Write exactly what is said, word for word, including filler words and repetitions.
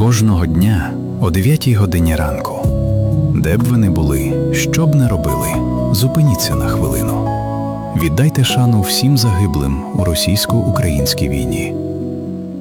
Кожного дня о дев'ятій годині ранку. Де б ви не були, що б не робили, зупиніться на хвилину. Віддайте шану всім загиблим у російсько-українській війні.